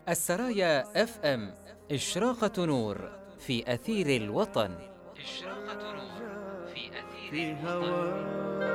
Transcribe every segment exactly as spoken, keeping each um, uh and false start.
السرايا اف ام، إشراقة نور في أثير الوطن. إشراقة نور في أثير الوطن.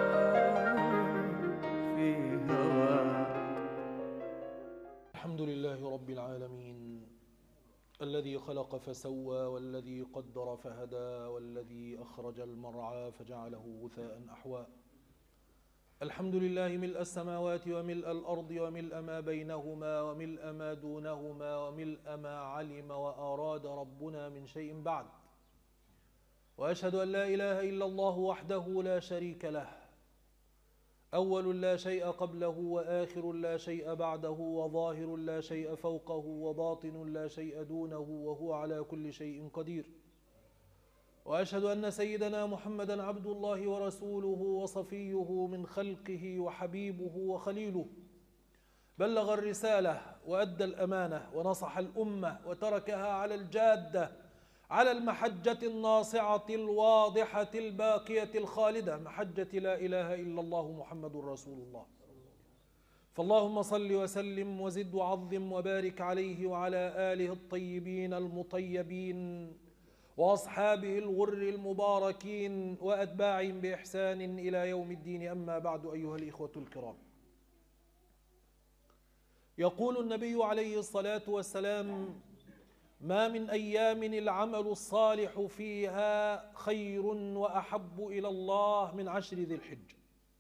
في هوى. الحمد لله رب العالمين، الذي خلق فسوى، والذي قدر فهدى، والذي أخرج المرعى فجعله غثاء أحوى. الحمد لله ملء السماوات وملء الأرض وملء ما بينهما وملء ما دونهما وملء ما علم وأراد ربنا من شيء بعد. وأشهد أن لا إله إلا الله وحده لا شريك له، أول لا شيء قبله وآخر لا شيء بعده وظاهر لا شيء فوقه وباطن لا شيء دونه، وهو على كل شيء قدير. وأشهد أن سيدنا محمدا عبد الله ورسوله وصفيه من خلقه وحبيبه وخليله، بلغ الرسالة وأدى الأمانة ونصح الأمة وتركها على الجادة، على المحجة الناصعة الواضحة الباقية الخالدة، محجة لا إله إلا الله محمد رسول الله. فاللهم صل وسلم وزد وعظم وبارك عليه وعلى آله الطيبين المطيبين وأصحابه الغر المباركين وأتباعهم بإحسان إلى يوم الدين. أما بعد، أيها الإخوة الكرام، يقول النبي عليه الصلاة والسلام: ما من أيام العمل الصالح فيها خير وأحب إلى الله من عشر ذي الحجة.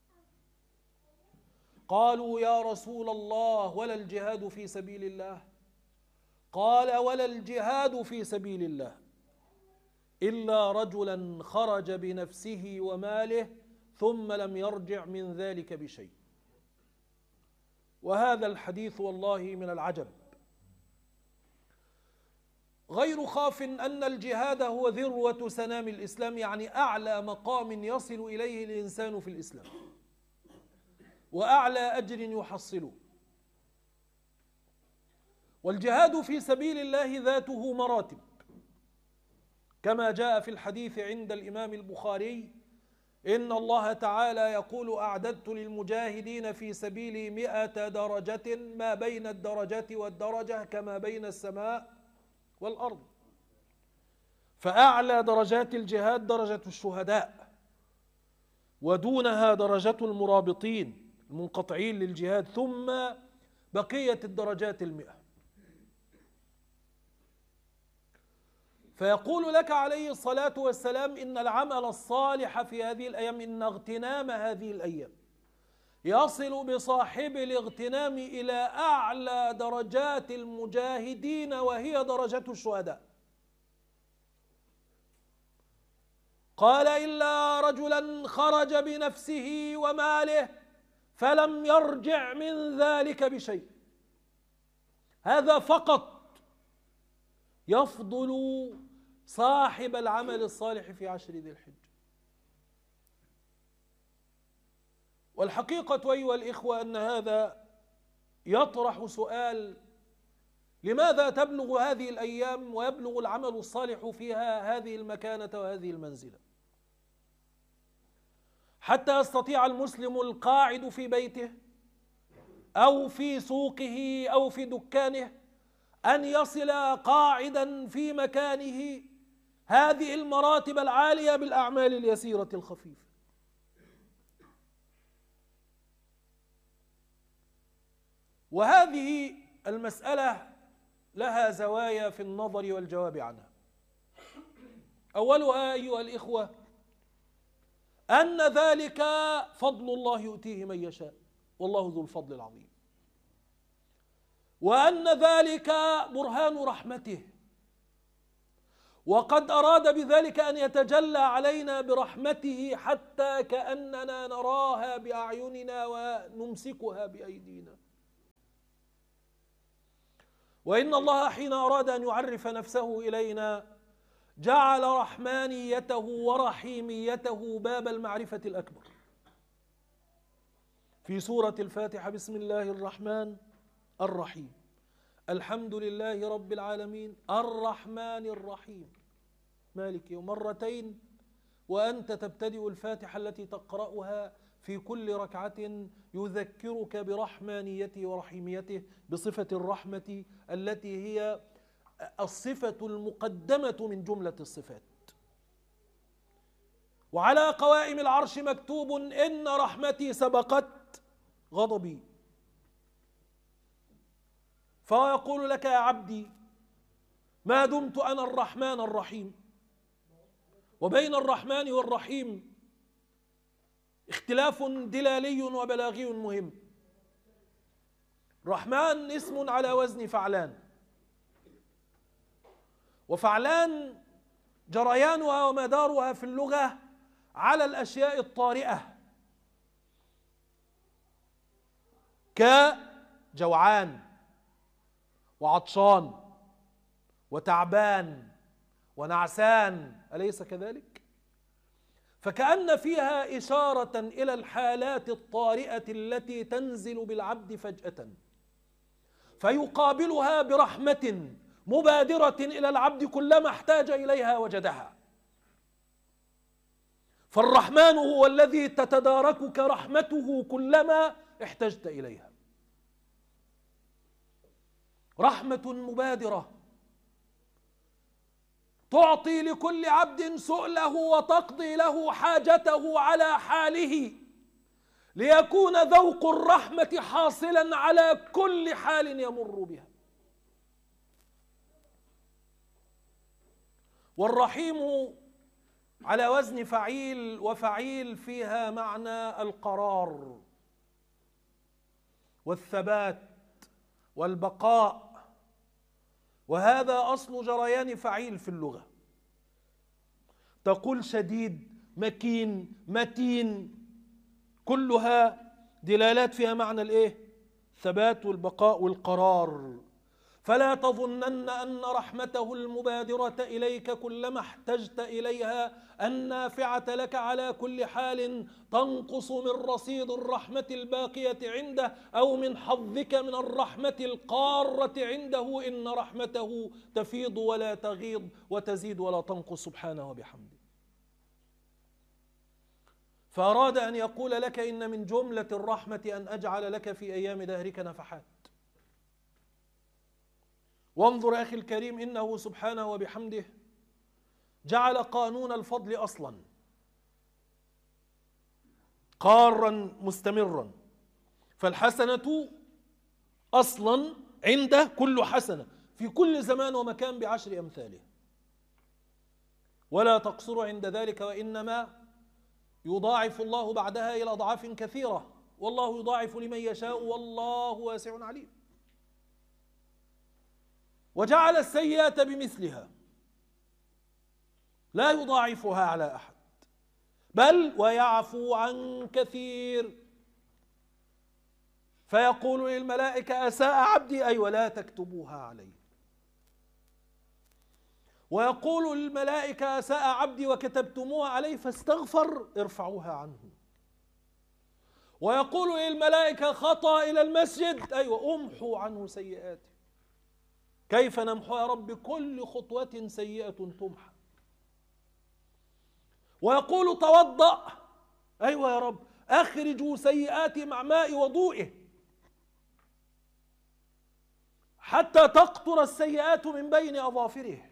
قالوا يا رسول الله ولا الجهاد في سبيل الله؟ قال: ولا الجهاد في سبيل الله إلا رجلا خرج بنفسه وماله ثم لم يرجع من ذلك بشيء. وهذا الحديث والله من العجب، غير خاف أن الجهاد هو ذروة سنام الإسلام، يعني أعلى مقام يصل إليه الإنسان في الإسلام وأعلى أجر يحصله. والجهاد في سبيل الله ذاته مراتب، كما جاء في الحديث عند الإمام البخاري: إن الله تعالى يقول: أعددت للمجاهدين في سبيلي مئة درجة، ما بين الدرجة والدرجة كما بين السماء والأرض. فأعلى درجات الجهاد درجة الشهداء، ودونها درجة المرابطين المنقطعين للجهاد، ثم بقية الدرجات المئة. فيقول لك عليه الصلاة والسلام: إن العمل الصالح في هذه الأيام، إن اغتنام هذه الأيام يصل بصاحب الاغتنام إلى أعلى درجات المجاهدين، وهي درجة الشهداء. قال: إلا رجلا خرج بنفسه وماله فلم يرجع من ذلك بشيء. هذا فقط يفضل صاحب العمل الصالح في عشر ذي الحجة. والحقيقة أيها الإخوة أن هذا يطرح سؤال: لماذا تبلغ هذه الأيام ويبلغ العمل الصالح فيها هذه المكانة وهذه المنزلة، حتى يستطيع المسلم القاعد في بيته أو في سوقه أو في دكانه أن يصل قاعدا في مكانه هذه المراتب العالية بالأعمال اليسيرة الخفيفة؟ وهذه المسألة لها زوايا في النظر والجواب عنها. أولها أيها الإخوة أن ذلك فضل الله يؤتيه من يشاء، والله ذو الفضل العظيم، وأن ذلك برهان رحمته، وقد أراد بذلك أن يتجلى علينا برحمته حتى كأننا نراها بأعيننا ونمسكها بأيدينا. وإن الله حين أراد أن يعرف نفسه إلينا جعل رحمانيته ورحيميته باب المعرفة الأكبر في سورة الفاتحة: بسم الله الرحمن الرحيم، الحمد لله رب العالمين، الرحمن الرحيم، مالك يوم، مرتين، وأنت تبتدئ الفاتحة التي تقرأها في كل ركعة يذكرك برحمانيته ورحيميته، بصفة الرحمة التي هي الصفة المقدمة من جملة الصفات. وعلى قوائم العرش مكتوب إن رحمتي سبقت غضبي. فهو يقول لك يا عبدي ما دمت أنا الرحمن الرحيم. وبين الرحمن والرحيم اختلاف دلالي وبلاغي مهم. رحمن اسم على وزن فعلان، وفعلان جريانها ومدارها في اللغة على الأشياء الطارئة، كجوعان وعطشان وتعبان ونعسان، أليس كذلك؟ فكأن فيها إشارة إلى الحالات الطارئة التي تنزل بالعبد فجأة، فيقابلها برحمة مبادرة إلى العبد كلما احتاج إليها وجدها. فالرحمن هو الذي تتداركك رحمته كلما احتجت إليها، رحمة مبادرة تعطي لكل عبد سؤله وتقضي له حاجته على حاله، ليكون ذوق الرحمة حاصلا على كل حال يمر بها. والرحيم على وزن فعيل، وفعيل فيها معنى القرار والثبات والبقاء، وهذا أصل جريان فعيل في اللغة. تقول شديد، مكين، متين، كلها دلالات فيها معنى الايه؟ الثبات والبقاء والقرار. فلا تظنن أن رحمته المبادرة إليك كلما احتجت إليها النافعة لك على كل حال تنقص من رصيد الرحمة الباقية عنده، أو من حظك من الرحمة القارة عنده. إن رحمته تفيض ولا تغيض، وتزيد ولا تنقص سبحانه وبحمده. فأراد أن يقول لك إن من جملة الرحمة أن أجعل لك في أيام دهرك نفحات. وانظر أخي الكريم، إنه سبحانه وبحمده جعل قانون الفضل أصلا قارا مستمرا. فالحسنة أصلا عنده كل حسنة في كل زمان ومكان بعشر أمثاله، ولا تقصر عند ذلك، وإنما يضاعف الله بعدها إلى أضعاف كثيرة، والله يضاعف لمن يشاء والله واسع عليم. وجعل السيئات بمثلها لا يضاعفها على أحد، بل ويعفو عن كثير. فيقول للملائكة أساء عبدي؟ أي ولا تكتبوها عليه. ويقول للملائكة أساء عبدي وكتبتموها عليه فاستغفر؟ ارفعوها عنه. ويقول للملائكة خطأ إلى المسجد؟ أيوة أمحوا عنه سيئاته. كيف نمحو يا رب؟ كل خطوة سيئة تمحى. ويقول توضأ؟ أيوة يا رب أخرجوا سيئاتي مع ماء وضوئه حتى تقطر السيئات من بين أظافره.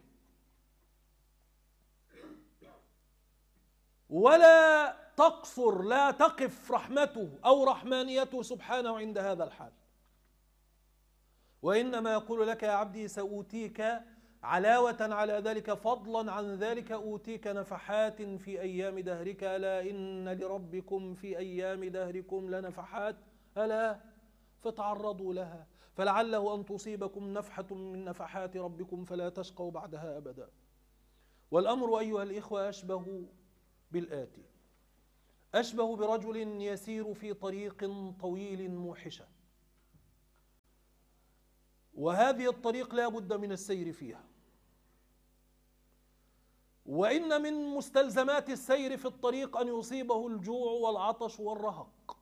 ولا تقصر، لا تقف رحمته أو رحمانيته سبحانه عند هذا الحال، وإنما يقول لك يا عبدي سأوتيك علاوة على ذلك، فضلا عن ذلك أوتيك نفحات في أيام دهرك. ألا إن لربكم في أيام دهركم لنفحات، ألا فتعرضوا لها فلعله أن تصيبكم نفحة من نفحات ربكم فلا تشقوا بعدها أبدا. والأمر أيها الإخوة أشبه بالآتي، أشبه برجل يسير في طريق طويل موحشة، وهذه الطريق لا بد من السير فيها، وإن من مستلزمات السير في الطريق أن يصيبه الجوع والعطش والرهق.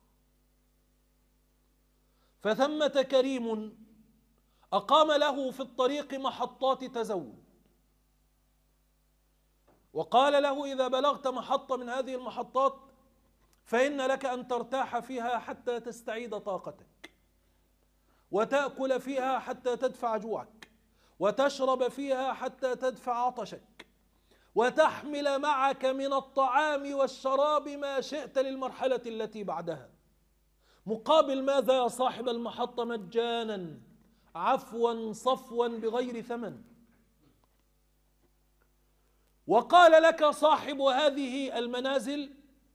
فثمة كريم أقام له في الطريق محطات تزود، وقال له إذا بلغت محطة من هذه المحطات فإن لك أن ترتاح فيها حتى تستعيد طاقتك، وتأكل فيها حتى تدفع جوعك، وتشرب فيها حتى تدفع عطشك، وتحمل معك من الطعام والشراب ما شئت للمرحلة التي بعدها. مقابل ماذا يا صاحب المحطة؟ مجانا، عفوا صفوا بغير ثمن. وقال لك صاحب هذه المنازل: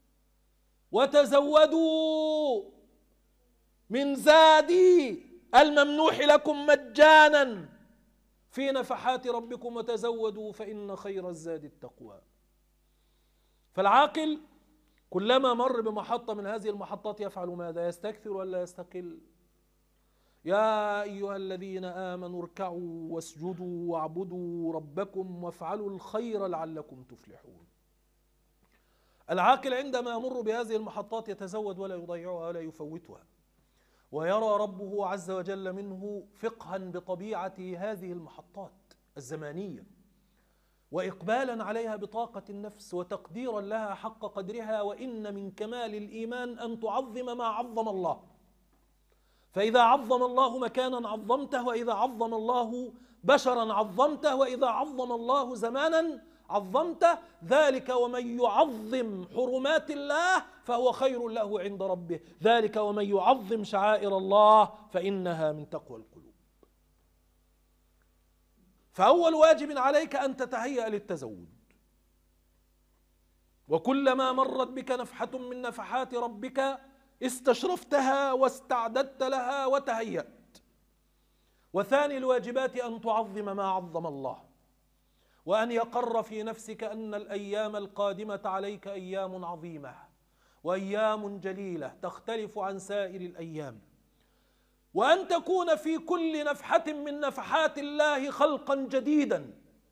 وتزودوا من زادي الممنوح لكم مجانا في نفحات ربكم وتزودوا فإن خير الزاد التقوى. فالعاقل كلما مر بمحطة من هذه المحطات يفعل ماذا؟ يستكثر ولا يستقل؟ يا أيها الذين آمنوا اركعوا واسجدوا واعبدوا ربكم وافعلوا الخير لعلكم تفلحون. العاقل عندما يمر بهذه المحطات يتزود ولا يضيعها ولا يفوتها، ويرى ربه عز وجل منه فقها بطبيعة هذه المحطات الزمانية، وإقبالا عليها بطاقة النفس، وتقديرا لها حق قدرها. وإن من كمال الإيمان أن تعظم ما عظم الله، فإذا عظم الله مكانا عظمته، وإذا عظم الله بشرا عظمته، وإذا عظم الله زمانا عظمته. ذلك ومن يعظم حرمات الله فهو خير له عند ربه، ذلك ومن يعظم شعائر الله فإنها من تقوى القلوب. فأول واجب عليك أن تتهيأ للتزود، وكلما مرت بك نفحة من نفحات ربك استشرفتها واستعددت لها وتهيأت. وثاني الواجبات أن تعظم ما عظم الله، وأن يقر في نفسك أن الأيام القادمة عليك أيام عظيمة وأيام جليلة تختلف عن سائر الأيام، وأن تكون في كل نفحة من نفحات الله خلقا جديدا.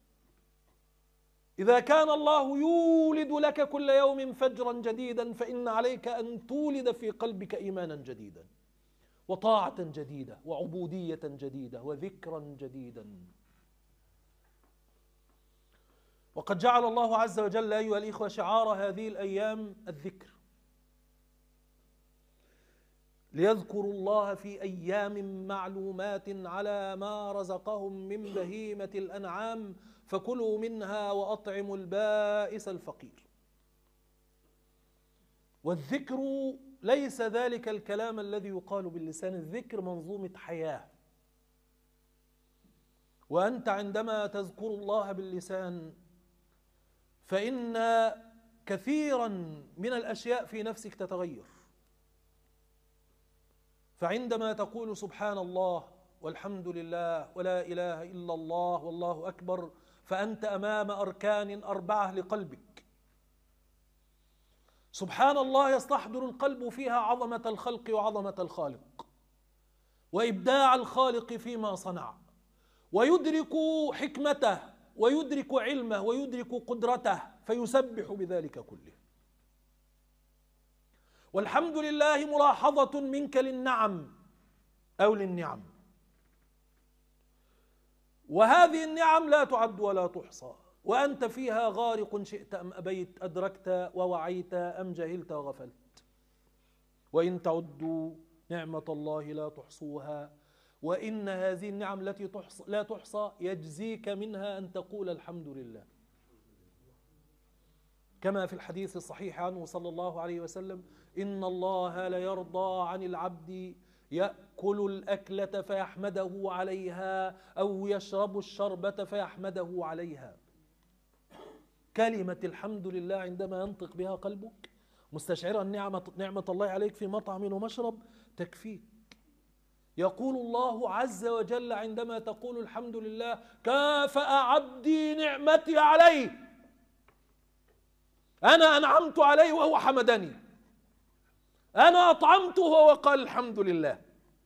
إذا كان الله يولد لك كل يوم فجرا جديدا، فإن عليك أن تولد في قلبك إيمانا جديدا، وطاعة جديدة، وعبودية جديدة، وذكرا جديدا. وقد جعل الله عز وجل أيها الإخوة شعار هذه الأيام الذكر، ليذكروا الله في أيام معلومات على ما رزقهم من بهيمة الأنعام فكلوا منها وأطعموا البائس الفقير. والذكر ليس ذلك الكلام الذي يقال باللسان، الذكر منظومة حياة. وأنت عندما تذكر الله باللسان فإن كثيرا من الأشياء في نفسك تتغير. فعندما تقول سبحان الله والحمد لله ولا إله إلا الله والله أكبر، فأنت أمام أركان أربعة لقلبك. سبحان الله يستحضر القلب فيها عظمة الخلق وعظمة الخالق، وإبداع الخالق فيما صنع، ويدرك حكمته ويدرك علمه ويدرك قدرته فيسبح بذلك كله. والحمد لله ملاحظة منك للنعم أو للنعم، وهذه النعم لا تعد ولا تحصى، وأنت فيها غارق شئت أم أبيت، أدركت ووعيت أم جهلت وغفلت. وإن تعدوا نعمة الله لا تحصوها، وإن هذه النعم التي تحصى لا تحصى يجزيك منها أن تقول الحمد لله، كما في الحديث الصحيح عنه صلى الله عليه وسلم: إن الله ليرضى عن العبد يأكل الأكلة فيحمده عليها أو يشرب الشربة فيحمده عليها. كلمة الحمد لله عندما ينطق بها قلبك مستشعرا نعمة, نعمة الله عليك في مطعم ومشرب تكفيك. يقول الله عز وجل عندما تقول الحمد لله: كافأ عبدي نعمتي عليه، أنا أنعمت عليه وهو حمدني، أنا أطعمته وهو قال الحمد لله.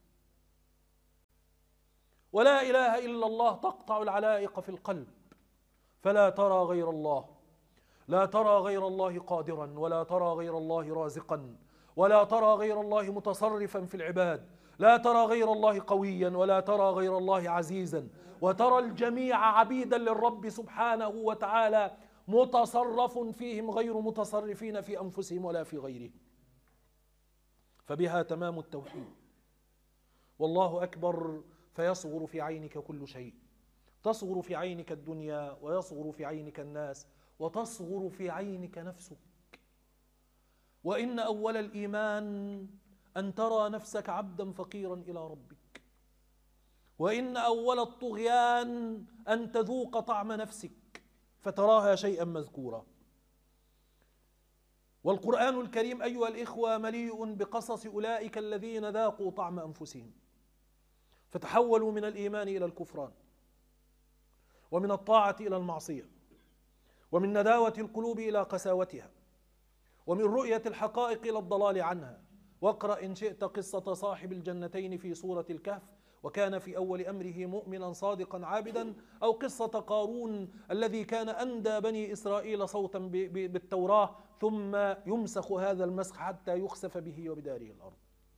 ولا إله إلا الله تقطع العلائق في القلب، فلا ترى غير الله، لا ترى غير الله قادرا، ولا ترى غير الله رازقا، ولا ترى غير الله متصرفا في العباد، لا ترى غير الله قويا، ولا ترى غير الله عزيزا، وترى الجميع عبيدا للرب سبحانه وتعالى متصرف فيهم غير متصرفين في أنفسهم ولا في غيرهم. فبها تمام التوحيد. والله أكبر فيصغر في عينك كل شيء، تصغر في عينك الدنيا، ويصغر في عينك الناس، وتصغر في عينك نفسك. وإن أول الإيمان أن ترى نفسك عبدا فقيرا إلى ربك، وإن أول الطغيان أن تذوق طعم نفسك فتراها شيئا مذكورا. والقرآن الكريم أيها الإخوة مليء بقصص أولئك الذين ذاقوا طعم أنفسهم فتحولوا من الإيمان إلى الكفران، ومن الطاعة إلى المعصية، ومن نداوة القلوب إلى قساوتها، ومن رؤية الحقائق إلى الضلال عنها. واقرأ إن شئت قصة صاحب الجنتين في سورة الكهف، وكان في أول أمره مؤمنا صادقا عابدا، أو قصة قارون الذي كان أندى بني إسرائيل صوتا بالتوراة ثم يمسخ هذا المسخ حتى يخسف به وبداره الأرض.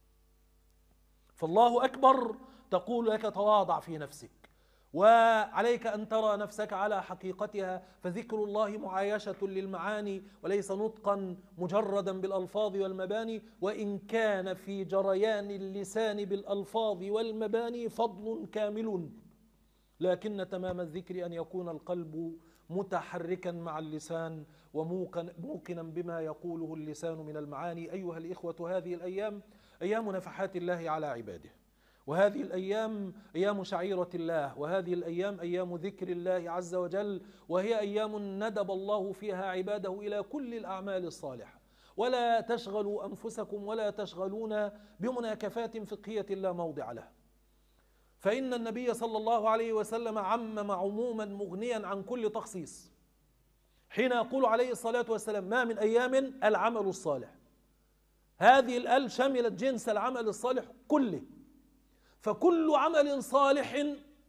فالله أكبر تقول لك تواضع في نفسك، وعليك أن ترى نفسك على حقيقتها، فذكر الله معايشة للمعاني وليس نطقا مجردا بالألفاظ والمباني، وإن كان في جريان اللسان بالألفاظ والمباني فضل كامل، لكن تمام الذكر أن يكون القلب متحركا مع اللسان وموقنا بما يقوله اللسان من المعاني. أيها الإخوة، هذه الأيام أيام نفحات الله على عباده، وهذه الأيام أيام شعيرة الله، وهذه الأيام أيام ذكر الله عز وجل، وهي أيام ندب الله فيها عباده إلى كل الأعمال الصالحة. ولا تشغلوا أنفسكم ولا تشغلون بمناكفات فقهية لا موضع لها، فإن النبي صلى الله عليه وسلم عمم عموما مغنيا عن كل تخصيص حين يقول عليه الصلاة والسلام ما من أيام العمل الصالح. هذه الآل شملت جنس العمل الصالح كله، فكل عمل صالح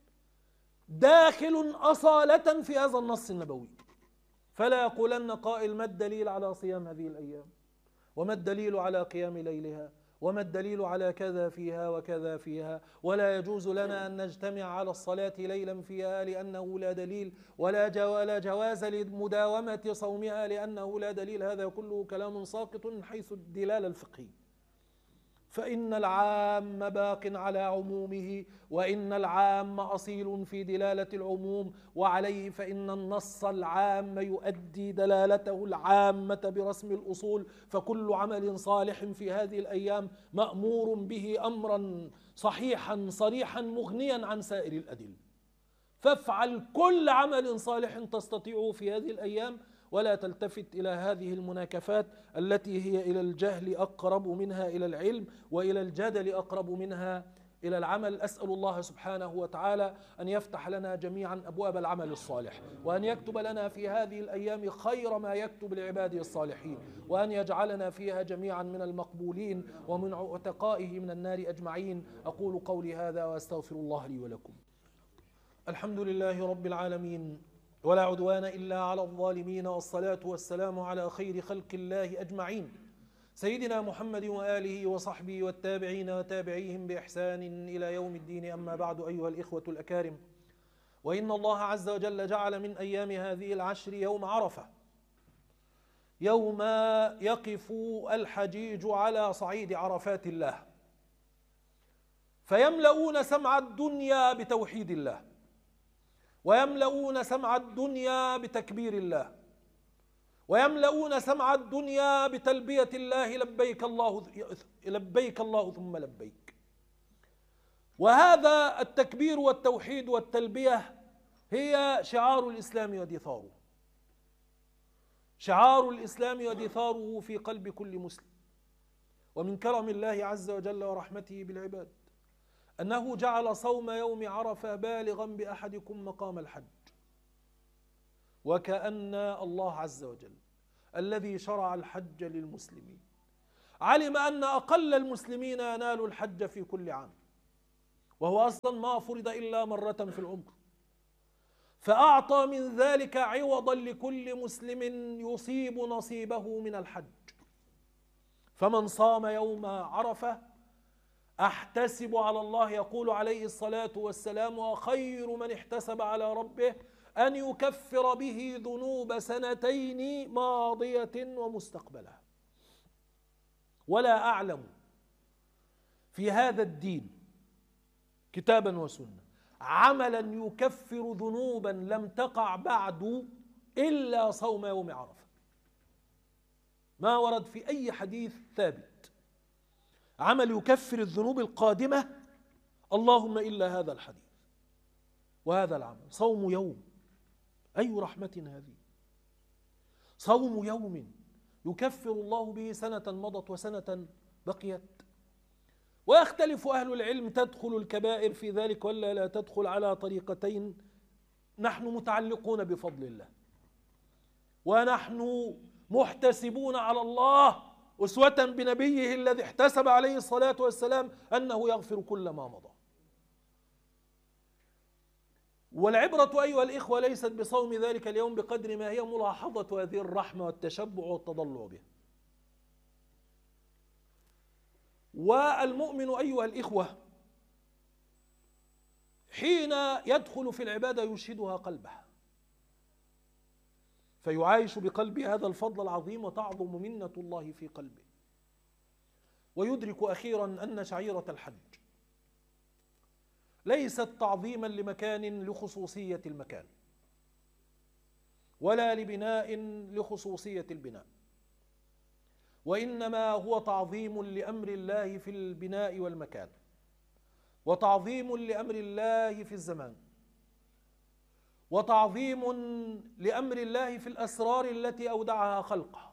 داخل أصالة في هذا النص النبوي. فلا يقولن قائل ما الدليل على صيام هذه الأيام، وما الدليل على قيام ليلها، وما الدليل على كذا فيها وكذا فيها، ولا يجوز لنا أن نجتمع على الصلاة ليلا فيها لأنه لا دليل، ولا جواز لمداومة صومها لأنه لا دليل. هذا كله كلام ساقط من حيث الدلالة الفقهية. فإن العام باق على عمومه، وإن العام أصيل في دلالة العموم، وعليه فإن النص العام يؤدي دلالته العامة برسم الأصول. فكل عمل صالح في هذه الأيام مأمور به أمرا صحيحا صريحا مغنيا عن سائر الأدلة. فافعل كل عمل صالح تستطيعه في هذه الأيام، ولا تلتفت إلى هذه المناكفات التي هي إلى الجهل أقرب منها إلى العلم، وإلى الجدل أقرب منها إلى العمل. أسأل الله سبحانه وتعالى أن يفتح لنا جميعا أبواب العمل الصالح، وأن يكتب لنا في هذه الأيام خير ما يكتب لعباده الصالحين، وأن يجعلنا فيها جميعا من المقبولين ومن عتقائه من النار أجمعين. أقول قولي هذا وأستغفر الله لي ولكم. الحمد لله رب العالمين، ولا عدوان إلا على الظالمين، والصلاة والسلام على خير خلق الله أجمعين، سيدنا محمد وآله وصحبه والتابعين وتابعيهم بإحسان إلى يوم الدين. أما بعد، أيها الإخوة الأكارم، وإن الله عز وجل جعل من أيام هذه العشر يوم عرفة، يوم يقف الحجيج على صعيد عرفات الله فيملؤون سمع الدنيا بتوحيد الله، ويملؤون سمع الدنيا بتكبير الله، ويملؤون سمع الدنيا بتلبية الله لبيك الله لبيك الله ثم لبيك. وهذا التكبير والتوحيد والتلبية هي شعار الإسلام ودثاره، شعار الإسلام ودثاره في قلب كل مسلم. ومن كرم الله عز وجل ورحمته بالعباد أنه جعل صوم يوم عرفة بالغا بأحدكم مقام الحج، وكأن الله عز وجل الذي شرع الحج للمسلمين علم أن أقل المسلمين ينال الحج في كل عام، وهو أصلا ما فرض إلا مرة في العمر، فأعطى من ذلك عوضا لكل مسلم يصيب نصيبه من الحج. فمن صام يوم عرفة أحتسب على الله، يقول عليه الصلاة والسلام: وخير من احتسب على ربه أن يكفر به ذنوب سنتين ماضية ومستقبلة. ولا أعلم في هذا الدين كتابا وسنة عملا يكفر ذنوبا لم تقع بعد إلا صوم يوم عرفة. ما ورد في أي حديث ثابت عمل يكفر الذنوب القادمة اللهم إلا هذا الحديث وهذا العمل. صوم يوم، أي رحمة هذه! صوم يوم يكفر الله به سنة مضت وسنة بقيت. ويختلف أهل العلم تدخل الكبائر في ذلك ولا لا تدخل على طريقتين. نحن متعلقون بفضل الله، ونحن محتسبون على الله أسوة بنبيه الذي احتسب عليه الصلاة والسلام أنه يغفر كل ما مضى. والعبرة أيها الإخوة ليست بصوم ذلك اليوم بقدر ما هي ملاحظة هذه الرحمة والتشبع والتضلع بها. والمؤمن أيها الإخوة حين يدخل في العبادة يشهدها قلبه، فيعايش بقلبه هذا الفضل العظيم وتعظم منة الله في قلبه، ويدرك أخيرا أن شعيرة الحج ليست تعظيما لمكان لخصوصية المكان، ولا لبناء لخصوصية البناء، وإنما هو تعظيم لأمر الله في البناء والمكان، وتعظيم لأمر الله في الزمان، وتعظيم لأمر الله في الأسرار التي أودعها خلقه.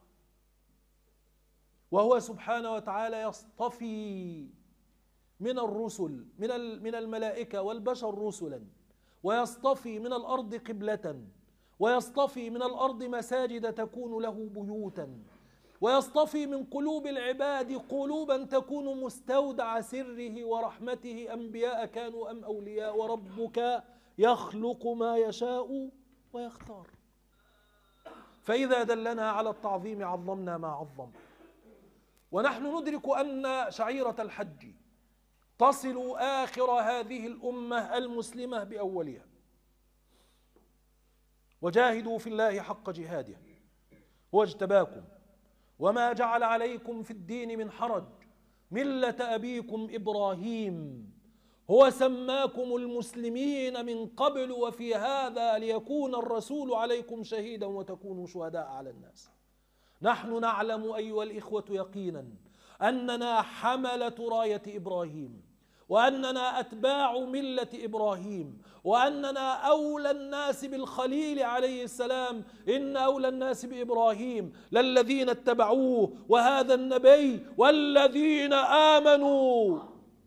وهو سبحانه وتعالى يصطفي من الرسل من من الملائكة والبشر رسلا، ويصطفي من الأرض قبلة، ويصطفي من الأرض مساجد تكون له بيوتا، ويصطفي من قلوب العباد قلوبا تكون مستودع سره ورحمته، أنبياء كانوا أم أولياء، وربك يخلق ما يشاء ويختار. فإذا دلنا على التعظيم عظمنا ما عظم. ونحن ندرك أن شعيرة الحج تصل آخر هذه الأمة المسلمة بأولها. وجاهدوا في الله حق جهاده هو اجتباكم وما جعل عليكم في الدين من حرج ملة أبيكم إبراهيم هو سماكم المسلمين من قبل وفي هذا ليكون الرسول عليكم شهيدا وتكونوا شهداء على الناس. نحن نعلم أيها الإخوة يقينا أننا حملة راية إبراهيم، وأننا أتباع ملة إبراهيم، وأننا أولى الناس بالخليل عليه السلام. إن أولى الناس بإبراهيم للذين اتبعوه وهذا النبي والذين آمنوا.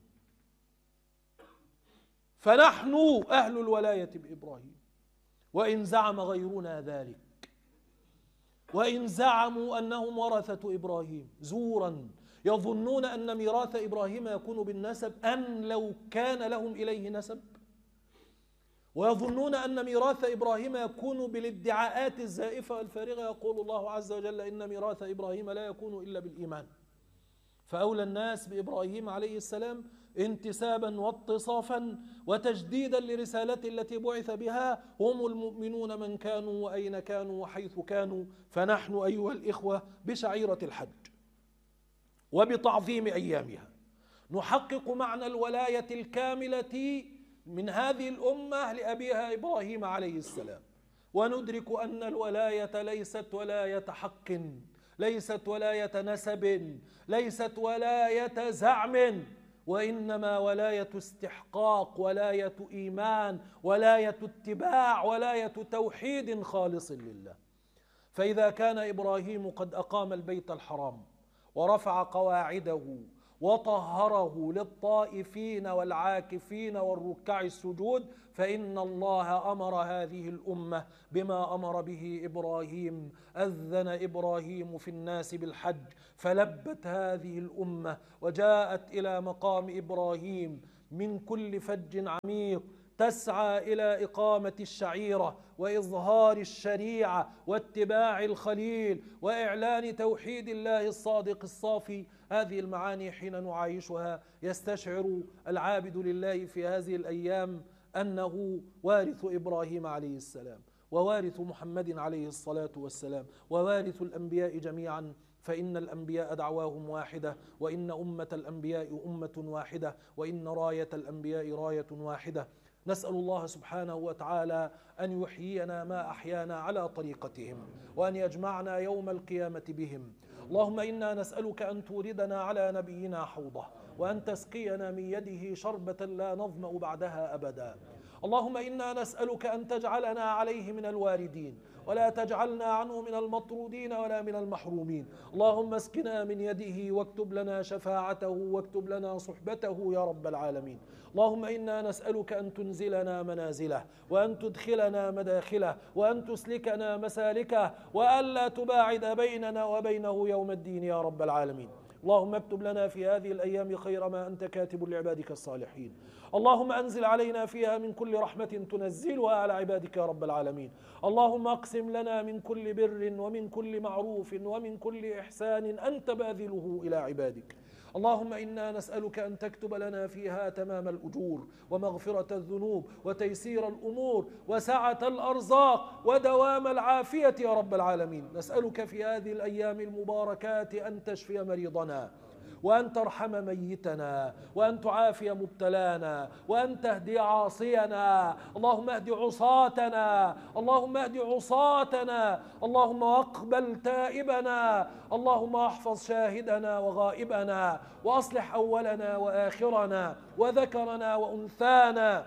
فنحن أهل الولاية بإبراهيم، وإن زعم غيرنا ذلك، وإن زعموا أنهم ورثة إبراهيم زورا، يظنون أن ميراث إبراهيم يكون بالنسب أن لو كان لهم إليه نسب، ويظنون أن ميراث إبراهيم يكون بالادعاءات الزائفة والفارغة. يقول الله عز وجل إن ميراث إبراهيم لا يكون إلا بالإيمان. فأولى الناس بإبراهيم عليه السلام انتسابا واتصافا وتجديدا لرسالته التي بعث بها هم المؤمنون من كانوا وأين كانوا وحيث كانوا. فنحن أيها الإخوة بشعيرة الحج وبتعظيم أيامها نحقق معنى الولاية الكاملة من هذه الأمة لأبيها إبراهيم عليه السلام، وندرك أن الولاية ليست ولاية حق، ليست ولاية نسب، ليست ولاية زعم، وإنما ولاية استحقاق، ولاية إيمان، ولاية اتباع، ولاية توحيد خالص لله. فإذا كان إبراهيم قد أقام البيت الحرام ورفع قواعده وطهره للطائفين والعاكفين والركع السجود، فإن الله أمر هذه الأمة بما أمر به إبراهيم. أذن إبراهيم في الناس بالحج فلبت هذه الأمة وجاءت إلى مقام إبراهيم من كل فج عميق تسعى إلى إقامة الشعيرة وإظهار الشريعة واتباع الخليل وإعلان توحيد الله الصادق الصافي. هذه المعاني حين نعايشها يستشعر العابد لله في هذه الأيام أنه وارث إبراهيم عليه السلام، ووارث محمد عليه الصلاة والسلام، ووارث الأنبياء جميعا، فإن الأنبياء دعواهم واحدة، وإن أمة الأنبياء أمة واحدة، وإن راية الأنبياء راية واحدة. نسأل الله سبحانه وتعالى أن يحيينا ما أحيانا على طريقتهم، وأن يجمعنا يوم القيامة بهم. اللهم إنا نسألك أن توردنا على نبينا حوضه، وأن تسقينا من يده شربة لا نظمأ بعدها أبدا. اللهم إنا نسألك أن تجعلنا عليه من الواردين، ولا تجعلنا عنه من المطرودين ولا من المحرومين. اللهم اسقنا من يده واكتب لنا شفاعته واكتب لنا صحبته يا رب العالمين. اللهم إنا نسألك أن تنزلنا منازله، وأن تدخلنا مداخله، وأن تسلكنا مسالكه، وألا تباعد بيننا وبينه يوم الدين يا رب العالمين. اللهم اكتب لنا في هذه الأيام خير ما أنت كاتب لعبادك الصالحين. اللهم أنزل علينا فيها من كل رحمة تنزلها على عبادك يا رب العالمين. اللهم اقسم لنا من كل بر ومن كل معروف ومن كل إحسان أنت باذله إلى عبادك. اللهم إنا نسألك أن تكتب لنا فيها تمام الأجور، ومغفرة الذنوب، وتيسير الأمور، وسعة الأرزاق، ودوام العافية يا رب العالمين. نسألك في هذه الأيام المباركات أن تشفي مريضنا، وأن ترحم ميتنا، وأن تعافي مبتلانا، وأن تهدي عاصينا. اللهم اهد عصاتنا، اللهم اهد عصاتنا، اللهم اقبل تائبنا، اللهم احفظ شاهدنا وغائبنا، وأصلح أولنا وآخرنا وذكرنا وأنثانا.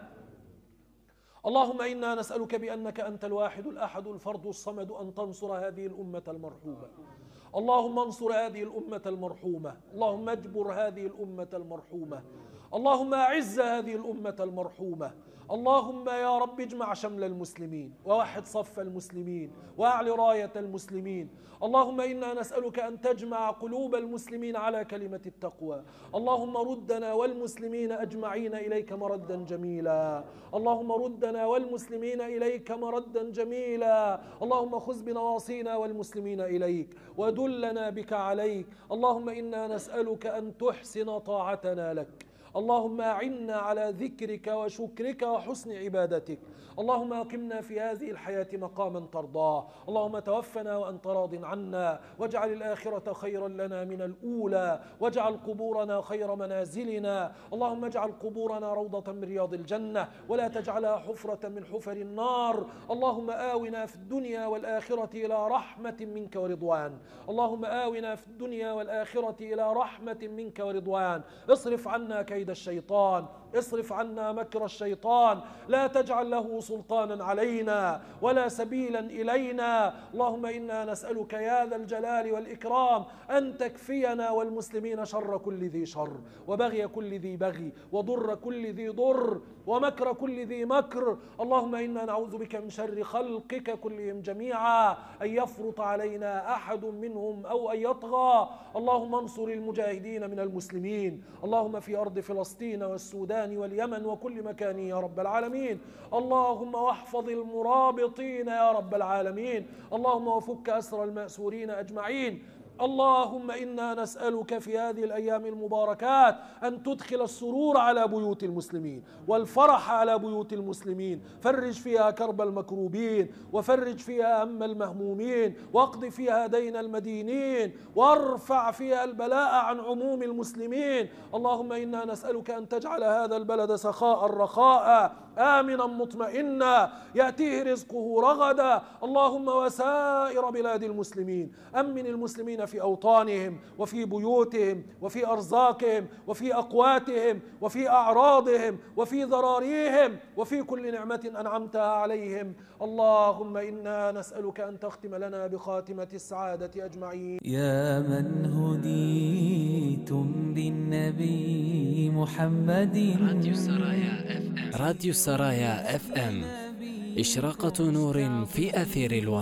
اللهم إنا نسألك بأنك أنت الواحد الأحد الفرد الصمد أن تنصر هذه الأمة المرحومة. اللهم انصر هذه الأمة المرحومة، اللهم اجبر هذه الأمة المرحومة، اللهم أعز هذه الأمة المرحومة. اللهم يا رب اجمع شمل المسلمين، ووحد صف المسلمين، وأعل راية المسلمين. اللهم إنا نسألك أن تجمع قلوب المسلمين على كلمة التقوى. اللهم ردنا والمسلمين أجمعين إليك مردا جميلا، اللهم ردنا والمسلمين إليك مردا جميلا. اللهم خذ بنواصينا والمسلمين إليك، ودلنا بك عليك. اللهم إنا نسألك أن تحسن طاعتنا لك. اللهم أعنا على ذكرك وشكرك وحسن عبادتك. اللهم أقمنا في هذه الحياة مقاما ترضاه. اللهم توفنا وأنت راض عنا، واجعل الآخرة خيرا لنا من الأولى، واجعل قبورنا خير منازلنا. اللهم اجعل قبورنا روضة من رياض الجنة، ولا تجعلها حفرة من حفر النار. اللهم آونا في الدنيا والآخرة إلى رحمة منك ورضوان. اللهم آونا في الدنيا والآخرة إلى رحمة منك ورضوان. اصرف عنا كيد الشيطان، اصرف عنا مكر الشيطان، لا تجعل له سلطانا علينا ولا سبيلا إلينا. اللهم إنا نسألك يا ذا الجلال والإكرام أن تكفينا والمسلمين شر كل ذي شر، وبغي كل ذي بغي، وضر كل ذي ضر، ومكر كل ذي مكر. اللهم إنا نعوذ بك من شر خلقك كلهم جميعا، أن يفرط علينا أحد منهم أو أن يطغى. اللهم انصر المجاهدين من المسلمين، اللهم في أرض فلسطين والسودان واليمن وكل مكان يا رب العالمين. اللهم واحفظ المرابطين يا رب العالمين. اللهم وفك أسر المأسورين أجمعين. اللهم إنا نسألك في هذه الأيام المباركات أن تدخل السرور على بيوت المسلمين، والفرح على بيوت المسلمين. فرج فيها كرب المكروبين، وفرج فيها هم المهمومين، واقض فيها دين المدينين، وارفع فيها البلاء عن عموم المسلمين. اللهم إنا نسألك أن تجعل هذا البلد سخاء رخاء، آمنا مطمئنا، يأتيه رزقه رغدا. اللهم وسائر بلاد المسلمين، أمن المسلمين في أوطانهم وفي بيوتهم وفي أرزاقهم وفي أقواتهم وفي أعراضهم وفي ذراريهم وفي كل نعمة أنعمتها عليهم. اللهم إنا نسألك أن تختم لنا بخاتمة السعادة أجمعين. يا من هديتم بالنبي محمد. راديو سرايا اف ام. راديو سرايا اف ام، إشراقة نور في أثير الوطن.